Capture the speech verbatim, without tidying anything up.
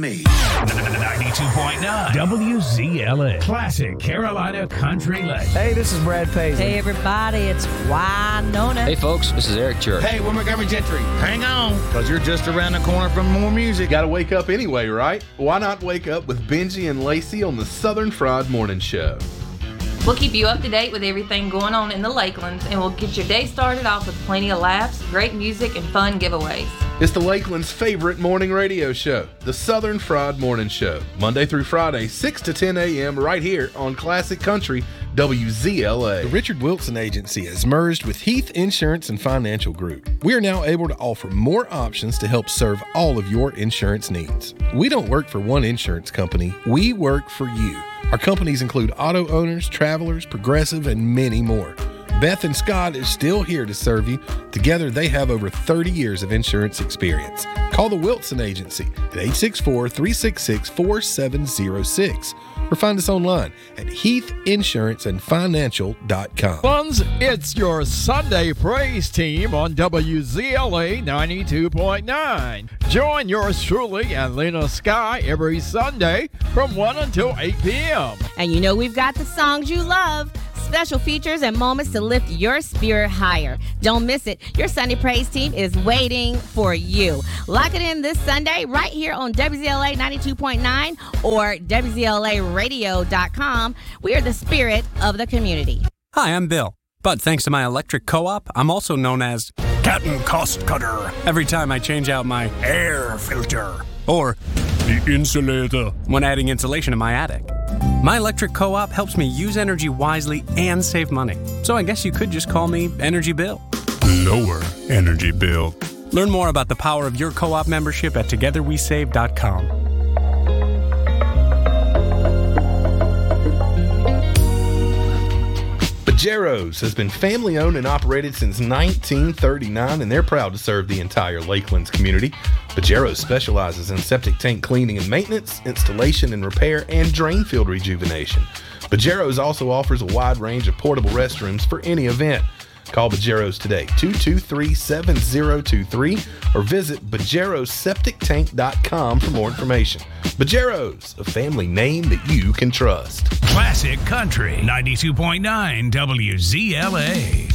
me. ninety-two point nine W Z L A. Classic Carolina Country Legend. Hey, this is Brad Paisley. Hey, everybody, it's Wynonna. Hey, folks, this is Eric Church. Hey, we're Montgomery Gentry. Hang on, because you're just around the corner from more music. Got to wake up anyway, right? Why not wake up with Benji and Lacey on the Southern Fried Morning Show? We'll keep you up to date with everything going on in the Lakelands, and we'll get your day started off with plenty of laughs, great music, and fun giveaways. It's the Lakeland's favorite morning radio show, the Southern Fried Morning Show, Monday through Friday, six to ten a.m. right here on Classic Country W Z L A. The Richard Wilson Agency has merged with Heath Insurance and Financial Group. We are now able to offer more options to help serve all of your insurance needs. We don't work for one insurance company, we work for you. Our companies include auto owners, travelers, Progressive, and many more. Beth and Scott is still here to serve you. Together, they have over thirty years of insurance experience. Call the Wilson Agency at eight six four, three six six, four seven zero six or find us online at heath insurance and financial dot com. Funds, it's your Sunday Praise Team on W Z L A ninety-two point nine. Join yours truly and Lena Sky every Sunday from one until eight p.m. And you know we've got the songs you love. Special features and moments to lift your spirit higher. Don't miss it. Your Sunday Praise Team is waiting for you. Lock it in this Sunday right here on W Z L A ninety-two point nine or W Z L A radio dot com. We are the spirit of the community. Hi, I'm Bill. But thanks to my electric co-op, I'm also known as Captain Cost Cutter. Every time I change out my air filter or the insulator when adding insulation in my attic. My electric co-op helps me use energy wisely and save money. So I guess you could just call me Energy Bill. Lower energy bill. Learn more about the power of your co-op membership at together we save dot com. Bajeros has been family owned and operated since nineteen thirty-nine, and they're proud to serve the entire Lakelands community. Bajeros specializes in septic tank cleaning and maintenance, installation and repair, and drain field rejuvenation. Bajeros also offers a wide range of portable restrooms for any event. Call Bajeros today, two two three, seven zero two three, or visit bajeros septic tank dot com for more information. Bajeros, a family name that you can trust. Classic Country ninety-two point nine W Z L A.